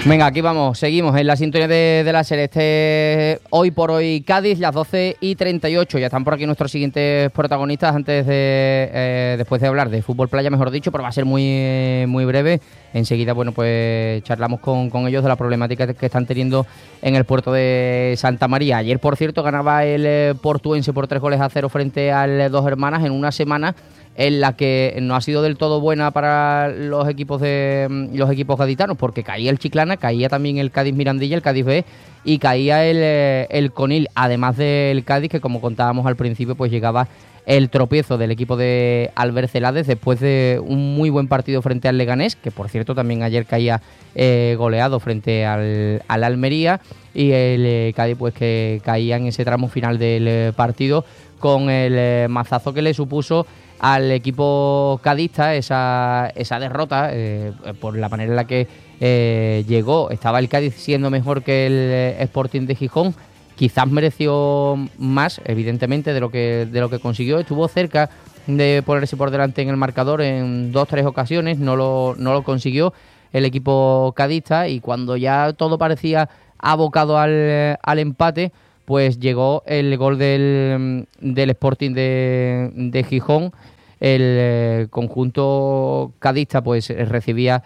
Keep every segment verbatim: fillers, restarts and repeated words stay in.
Venga, aquí vamos, seguimos en la sintonía de, de la serie. Este hoy por hoy Cádiz, las doce y treinta y ocho. Ya están por aquí nuestros siguientes protagonistas antes de eh, después de hablar de fútbol playa, mejor dicho, pero va a ser muy muy breve. Enseguida, bueno, pues charlamos con, con ellos de la problemática que están teniendo en el puerto de Santa María. Ayer, por cierto, ganaba el eh, portuense por tres goles a cero frente al Dos Hermanas en una semana en la que no ha sido del todo buena para los equipos de los equipos gaditanos, porque caía el Chiclana, caía también el Cádiz Mirandilla, el Cádiz B, y caía el, el Conil, además del Cádiz, que como contábamos al principio, pues llegaba el tropiezo del equipo de Albert Celades después de un muy buen partido frente al Leganés, que por cierto también ayer caía eh, goleado frente al, al Almería, y el eh, Cádiz pues que caía en ese tramo final del eh, partido con el eh, mazazo que le supuso al equipo cadista esa, esa derrota eh, por la manera en la que eh, llegó. Estaba el Cádiz siendo mejor que el eh, Sporting de Gijón, quizás mereció más, evidentemente, de lo que de lo que consiguió. Estuvo cerca de ponerse por delante en el marcador en dos, tres ocasiones, no lo, no lo consiguió el equipo cadista, y cuando ya todo parecía abocado al, al empate, pues llegó el gol del, del Sporting de, de Gijón. El eh, conjunto cadista pues recibía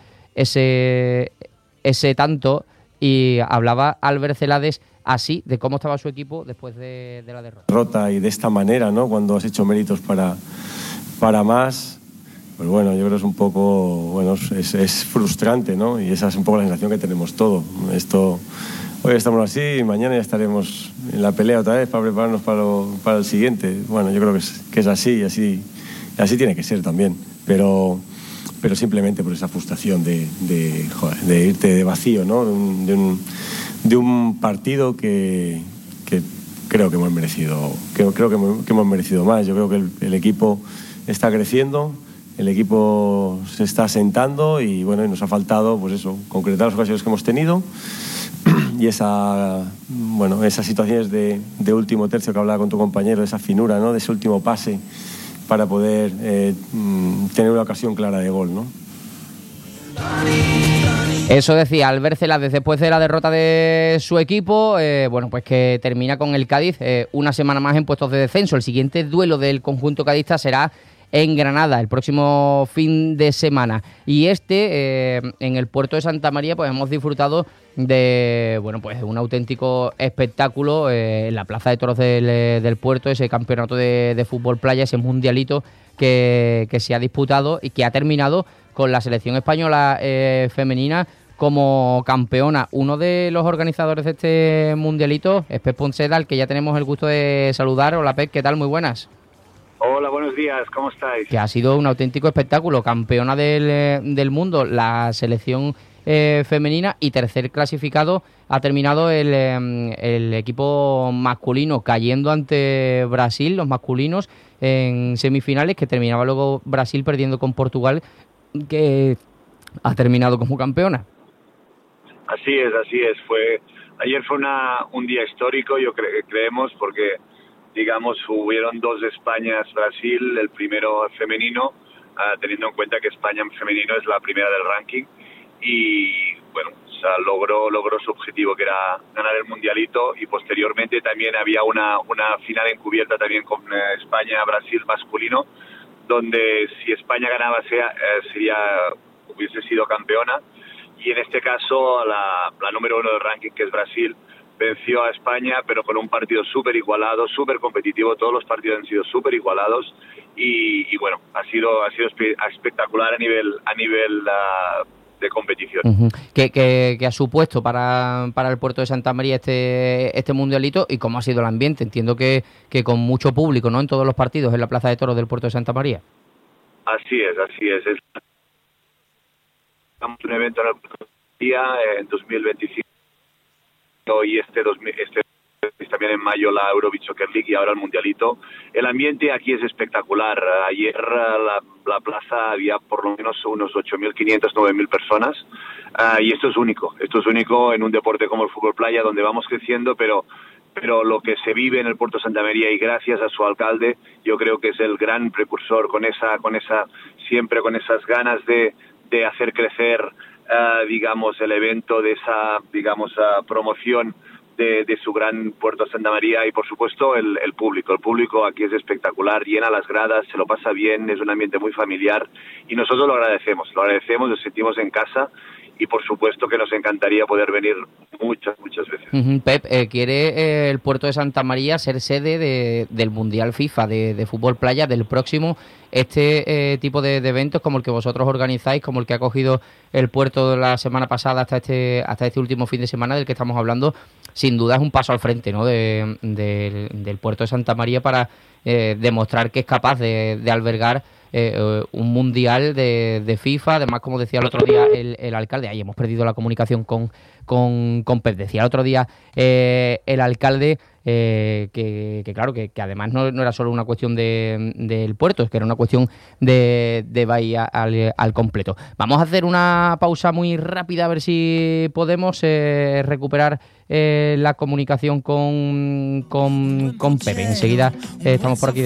ese, ese tanto, y hablaba Albert Celades así de cómo estaba su equipo después de, de la derrota. Derrota y de esta manera, ¿no? Cuando has hecho méritos para, para más, pues bueno, yo creo que es un poco, bueno, es, es frustrante, ¿no? Y esa es un poco la sensación que tenemos todo. Esto, hoy estamos así y mañana ya estaremos en la pelea otra vez para prepararnos para, lo, para el siguiente. Bueno, yo creo que es, que es así y así, así tiene que ser también, pero... pero simplemente por esa frustración de, de, joder, de irte de vacío, ¿no? De un, de un, de un partido que, que creo que hemos merecido, que creo que hemos, que hemos merecido más. Yo creo que el, el equipo está creciendo, el equipo se está asentando y bueno, y nos ha faltado, pues eso, concretar las ocasiones que hemos tenido y esa, bueno, esas situaciones de, de último tercio que hablaba con tu compañero, esa finura, ¿no? De ese último pase, para poder eh, tener una ocasión clara de gol, ¿no? Eso decía Albert Celades después de la derrota de su equipo, eh, bueno, pues que termina con el Cádiz eh, una semana más en puestos de descenso. El siguiente duelo del conjunto cadista será en Granada el próximo fin de semana, y este eh, en el puerto de Santa María pues hemos disfrutado de, bueno, pues un auténtico espectáculo eh, en la plaza de toros del, del puerto, ese campeonato de, de fútbol playa, ese mundialito que, que se ha disputado y que ha terminado con la selección española eh, femenina como campeona. Uno de los organizadores de este mundialito es Pep Ponceda, al que ya tenemos el gusto de saludar. Hola Pep, ¿qué tal? Muy buenas. Hola, buenos días, ¿cómo estáis? Que ha sido un auténtico espectáculo, campeona del, del mundo, la selección eh, femenina, y tercer clasificado ha terminado el, eh, el equipo masculino, cayendo ante Brasil, los masculinos, en semifinales, que terminaba luego Brasil perdiendo con Portugal, que ha terminado como campeona. Así es, así es. Fue ayer fue una, un día histórico, yo cre- creemos, porque digamos, hubieron dos Españas, Brasil, el primero femenino, uh, teniendo en cuenta que España en femenino es la primera del ranking, y bueno, o sea, logró, logró su objetivo, que era ganar el mundialito, y posteriormente también había una, una final encubierta también con eh, España-Brasil masculino, donde si España ganaba sea, eh, sería, hubiese sido campeona, y en este caso la, la número uno del ranking, que es Brasil, venció a España, pero con un partido súper igualado, súper competitivo. Todos los partidos han sido súper igualados y, y bueno, ha sido ha sido espectacular a nivel a nivel uh, de competición. Uh-huh. ¿Qué, qué, qué ha supuesto para, para el puerto de Santa María este este mundialito, y cómo ha sido el ambiente? Entiendo que, que con mucho público, ¿no?, en todos los partidos en la plaza de toros del puerto de Santa María. Así es, así es. Es un evento en el día en dos mil veinticinco. Y este, dos mil, este también en mayo la Eurobeach Soccer League y ahora el Mundialito. El ambiente aquí es espectacular. Ayer la, la plaza había por lo menos unos ocho mil quinientas, nueve mil personas, uh, y esto es único. Esto es único en un deporte como el fútbol playa, donde vamos creciendo, pero pero lo que se vive en el puerto de Santa María, y gracias a su alcalde, yo creo que es el gran precursor, con esa con esa siempre con esas ganas de de hacer crecer uh, digamos, el evento de esa, digamos, uh, promoción de, de su gran Puerto Santa María, y por supuesto el, el público. El público aquí es espectacular, llena las gradas, se lo pasa bien, es un ambiente muy familiar y nosotros lo agradecemos, lo agradecemos, nos sentimos en casa. Y por supuesto que nos encantaría poder venir muchas, muchas veces. Uh-huh. Pep, eh, ¿quiere eh, el Puerto de Santa María ser sede de, del Mundial FIFA de, de Fútbol Playa del próximo? Este eh, tipo de, de eventos como el que vosotros organizáis, como el que ha cogido el puerto la semana pasada hasta este hasta este último fin de semana del que estamos hablando, sin duda es un paso al frente, ¿no? de, de, del Puerto de Santa María para eh, demostrar que es capaz de, de albergar Eh, un mundial de, de FIFA. Además, como decía el otro día el, el alcalde, ahí hemos perdido la comunicación con, con, con Pep, decía el otro día eh, el alcalde eh, que, que claro, que, que además no, no era solo una cuestión de, del puerto, es que era una cuestión de, de Bahía al, al completo. Vamos a hacer una pausa muy rápida a ver si podemos eh, recuperar eh, la comunicación con, con, con Pep. Enseguida eh, estamos por aquí.